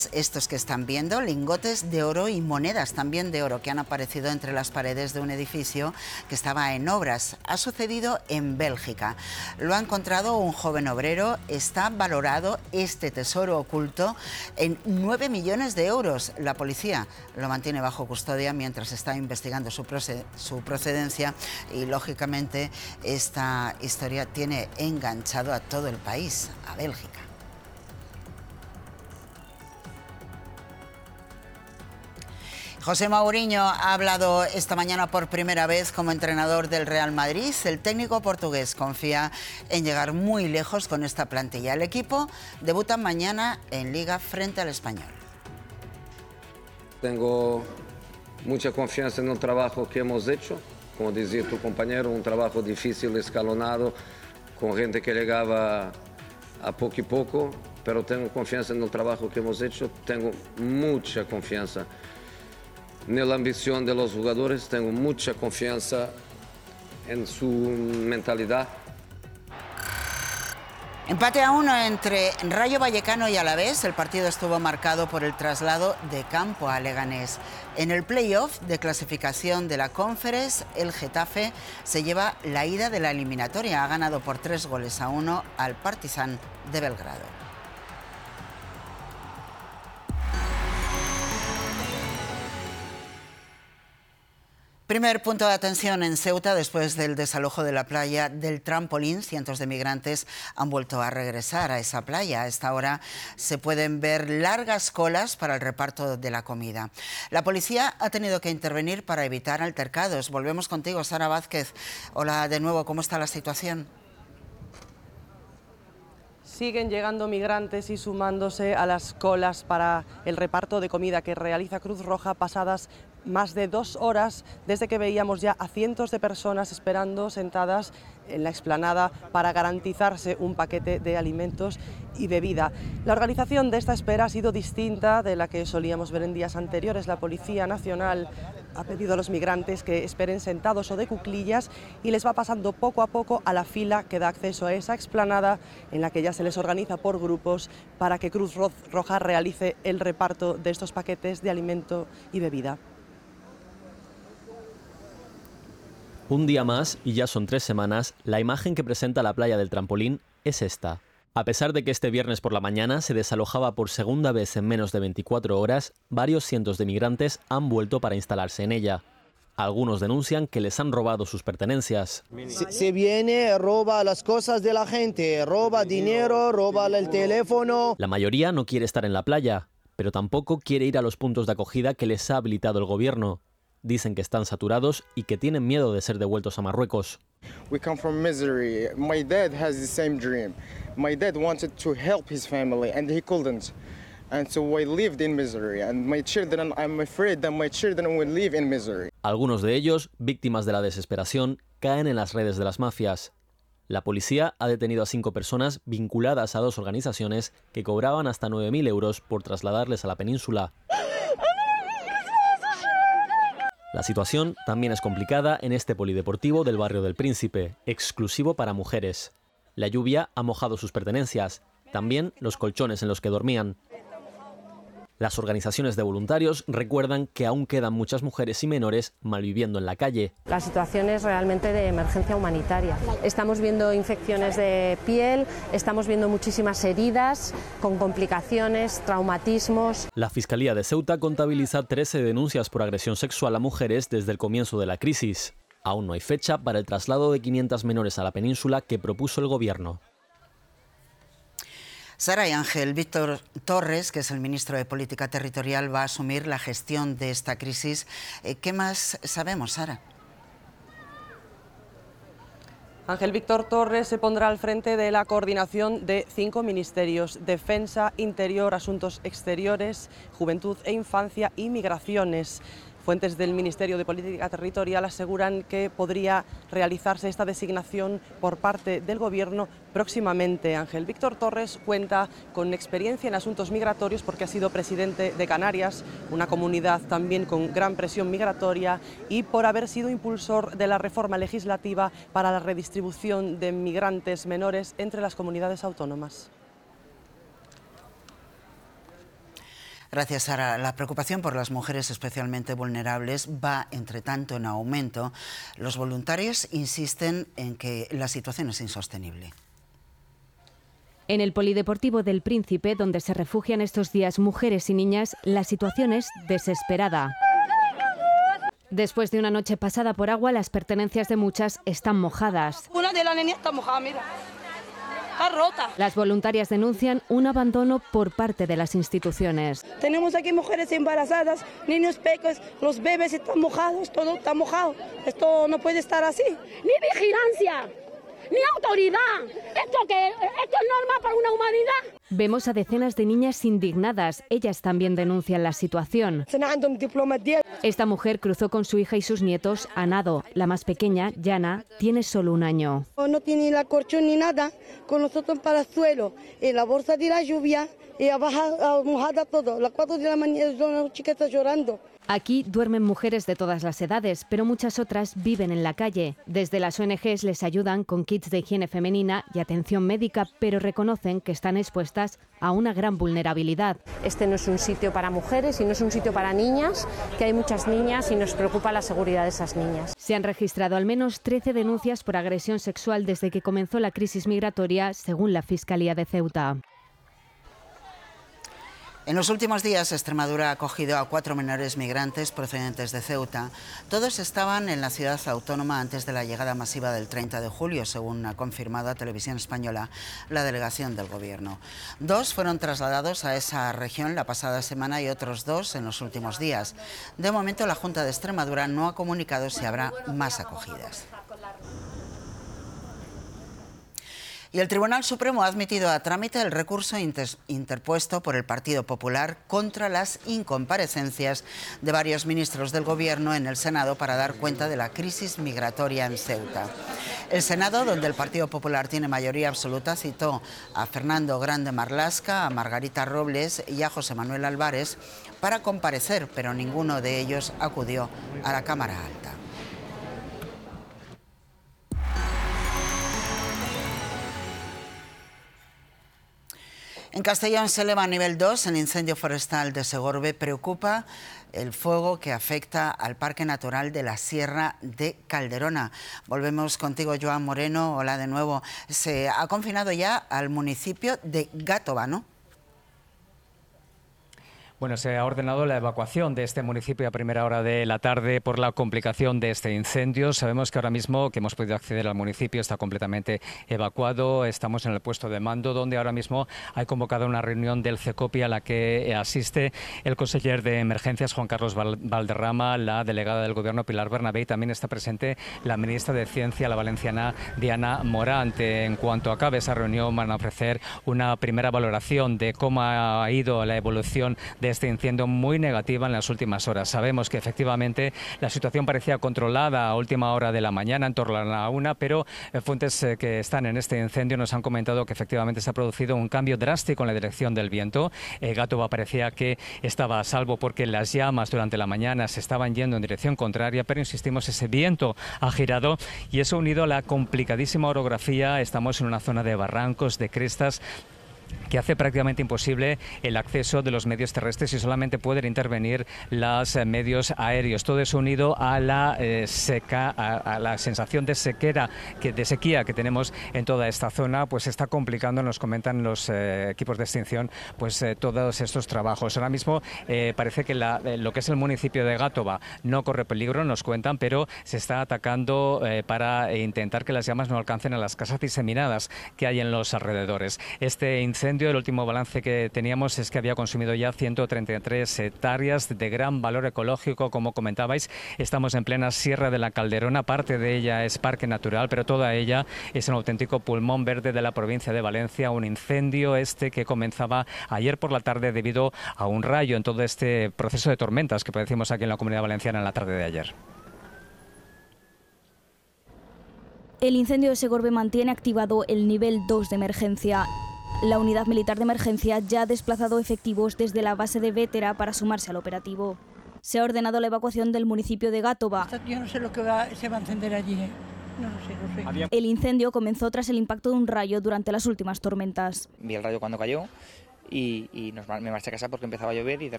Estos que están viendo, lingotes de oro y monedas también de oro que han aparecido entre las paredes de un edificio que estaba en obras. Ha sucedido en Bélgica. Lo ha encontrado un joven obrero. Está valorado este tesoro oculto en 9 millones de euros. La policía lo mantiene bajo custodia mientras está investigando su procedencia y, lógicamente, esta historia tiene enganchado a todo el país, a Bélgica. José Mourinho ha hablado esta mañana por primera vez como entrenador del Real Madrid. El técnico portugués confía en llegar muy lejos con esta plantilla. El equipo debuta mañana en Liga frente al Español. Tengo mucha confianza en el trabajo que hemos hecho. Como decía tu compañero, un trabajo difícil, escalonado, con gente que llegaba a poco y poco, pero tengo confianza en el trabajo que hemos hecho. Tengo mucha confianza en la ambición de los jugadores, tengo mucha confianza en su mentalidad. Empate a 1 entre Rayo Vallecano y Alavés. El partido estuvo marcado por el traslado de campo a Leganés. En el play-off de clasificación de la Conference, el Getafe se lleva la ida de la eliminatoria. Ha ganado por 3-1 al Partizan de Belgrado. Primer punto de atención en Ceuta después del desalojo de la playa del Trampolín. Cientos de migrantes han vuelto a regresar a esa playa. A esta hora se pueden ver largas colas para el reparto de la comida. La policía ha tenido que intervenir para evitar altercados. Volvemos contigo, Sara Vázquez. Hola de nuevo, ¿cómo está la situación? Siguen llegando migrantes y sumándose a las colas para el reparto de comida que realiza Cruz Roja pasadas más de 2 horas desde que veíamos ya a cientos de personas esperando sentadas en la explanada para garantizarse un paquete de alimentos y bebida. La organización de esta espera ha sido distinta de la que solíamos ver en días anteriores. La Policía Nacional ha pedido a los migrantes que esperen sentados o de cuclillas y les va pasando poco a poco a la fila que da acceso a esa explanada en la que ya se les organiza por grupos para que Cruz Roja realice el reparto de estos paquetes de alimento y bebida. Un día más, y ya son 3 semanas, la imagen que presenta la playa del Trampolín es esta. A pesar de que este viernes por la mañana se desalojaba por segunda vez en menos de 24 horas, varios cientos de migrantes han vuelto para instalarse en ella. Algunos denuncian que les han robado sus pertenencias. Se viene, roba las cosas de la gente, roba dinero, roba el teléfono. La mayoría no quiere estar en la playa, pero tampoco quiere ir a los puntos de acogida que les ha habilitado el gobierno. Dicen que están saturados y que tienen miedo de ser devueltos a Marruecos. We come from misery. My dad has the same dream. My dad wanted to help his family and he couldn't. And so I lived in misery. And my children, I'm afraid that my children will live in misery. Algunos de ellos, víctimas de la desesperación, caen en las redes de las mafias. La policía ha detenido a 5 personas vinculadas a 2 organizaciones que cobraban hasta 9.000 euros por trasladarles a la península. La situación también es complicada en este polideportivo del barrio del Príncipe, exclusivo para mujeres. La lluvia ha mojado sus pertenencias, también los colchones en los que dormían. Las organizaciones de voluntarios recuerdan que aún quedan muchas mujeres y menores malviviendo en la calle. La situación es realmente de emergencia humanitaria. Estamos viendo infecciones de piel, estamos viendo muchísimas heridas con complicaciones, traumatismos. La Fiscalía de Ceuta contabiliza 13 denuncias por agresión sexual a mujeres desde el comienzo de la crisis. Aún no hay fecha para el traslado de 500 menores a la península que propuso el gobierno. Sara y Ángel, Víctor Torres, que es el ministro de Política Territorial, va a asumir la gestión de esta crisis. ¿Qué más sabemos, Sara? Ángel Víctor Torres se pondrá al frente de la coordinación de 5 ministerios: Defensa, Interior, Asuntos Exteriores, Juventud e Infancia y Migraciones. Fuentes del Ministerio de Política Territorial aseguran que podría realizarse esta designación por parte del Gobierno próximamente. Ángel Víctor Torres cuenta con experiencia en asuntos migratorios porque ha sido presidente de Canarias, una comunidad también con gran presión migratoria, y por haber sido impulsor de la reforma legislativa para la redistribución de migrantes menores entre las comunidades autónomas. Gracias, Sara. La preocupación por las mujeres especialmente vulnerables va, entre tanto, en aumento. Los voluntarios insisten en que la situación es insostenible. En el Polideportivo del Príncipe, donde se refugian estos días mujeres y niñas, la situación es desesperada. Después de una noche pasada por agua, las pertenencias de muchas están mojadas. Una de las niñas está mojada, mira. Está rota. Las voluntarias denuncian un abandono por parte de las instituciones. Tenemos aquí mujeres embarazadas, niños pequeños, los bebés están mojados, todo está mojado. Esto no puede estar así. Ni vigilancia, ni autoridad. ¿Esto es normal para una humanidad? Vemos a decenas de niñas indignadas. Ellas también denuncian la situación. Esta mujer cruzó con su hija y sus nietos a nado. La más pequeña, Yana, tiene solo 1 año. No tiene ni la colchón ni nada, con nosotros para el suelo. En la bolsa de la lluvia, y mojada todo. A las 4 de la mañana son las chicas llorando. Aquí duermen mujeres de todas las edades, pero muchas otras viven en la calle. Desde las ONGs les ayudan con kits de higiene femenina y atención médica, pero reconocen que están expuestas a una gran vulnerabilidad. Este no es un sitio para mujeres y no es un sitio para niñas, que hay muchas niñas y nos preocupa la seguridad de esas niñas. Se han registrado al menos 13 denuncias por agresión sexual desde que comenzó la crisis migratoria, según la Fiscalía de Ceuta. En los últimos días, Extremadura ha acogido a 4 menores migrantes procedentes de Ceuta. Todos estaban en la ciudad autónoma antes de la llegada masiva del 30 de julio, según ha confirmado a Televisión Española la delegación del Gobierno. 2 fueron trasladados a esa región la pasada semana y otros 2 en los últimos días. De momento, la Junta de Extremadura no ha comunicado si habrá más acogidas. Y el Tribunal Supremo ha admitido a trámite el recurso interpuesto por el Partido Popular contra las incomparecencias de varios ministros del Gobierno en el Senado para dar cuenta de la crisis migratoria en Ceuta. El Senado, donde el Partido Popular tiene mayoría absoluta, citó a Fernando Grande Marlaska, a Margarita Robles y a José Manuel Álvarez para comparecer, pero ninguno de ellos acudió a la Cámara Alta. En Castellón se eleva a nivel 2 el incendio forestal de Segorbe. Preocupa el fuego que afecta al Parque Natural de la Sierra de Calderona. Volvemos contigo, Joan Moreno. Hola de nuevo. Se ha confinado ya al municipio de Gàtova, ¿no? Bueno, se ha ordenado la evacuación de este municipio a primera hora de la tarde por la complicación de este incendio. Sabemos que ahora mismo que hemos podido acceder al municipio está completamente evacuado. Estamos en el puesto de mando donde ahora mismo hay convocada una reunión del CECOPI a la que asiste el conseller de Emergencias Juan Carlos Valderrama, la delegada del Gobierno Pilar Bernabé y también está presente la ministra de Ciencia, la valenciana Diana Morante. En cuanto acabe esa reunión van a ofrecer una primera valoración de cómo ha ido la evolución de este incendio, muy negativa en las últimas horas. Sabemos que efectivamente la situación parecía controlada a última hora de la mañana, en torno a la 1, pero fuentes que están en este incendio nos han comentado que efectivamente se ha producido un cambio drástico en la dirección del viento. Gàtova parecía que estaba a salvo porque las llamas durante la mañana se estaban yendo en dirección contraria, pero insistimos, ese viento ha girado y eso unido a la complicadísima orografía. Estamos en una zona de barrancos, de crestas, que hace prácticamente imposible el acceso de los medios terrestres y solamente pueden intervenir los medios aéreos. Todo eso unido a la a la sensación de sequía que tenemos en toda esta zona, pues está complicando, nos comentan los equipos de extinción, pues todos estos trabajos. Ahora mismo parece que lo que es el municipio de Gàtova no corre peligro, nos cuentan, pero se está atacando para intentar que las llamas no alcancen a las casas diseminadas que hay en los alrededores. Este incendio, el último balance que teníamos es que había consumido ya 133 hectáreas de gran valor ecológico, como comentabais. Estamos en plena Sierra de la Calderona, parte de ella es parque natural, pero toda ella es un auténtico pulmón verde de la provincia de Valencia. Un incendio que comenzaba ayer por la tarde debido a un rayo en todo este proceso de tormentas que padecimos aquí en la Comunidad Valenciana en la tarde de ayer. El incendio de Segorbe mantiene activado el nivel 2 de emergencia. La unidad militar de emergencia ya ha desplazado efectivos desde la base de Vétera para sumarse al operativo. Se ha ordenado la evacuación del municipio de Gàtova. Yo no sé lo que se va a encender allí. No sé. El incendio comenzó tras el impacto de un rayo durante las últimas tormentas. Vi el rayo cuando cayó y me marché a casa porque empezaba a llover y de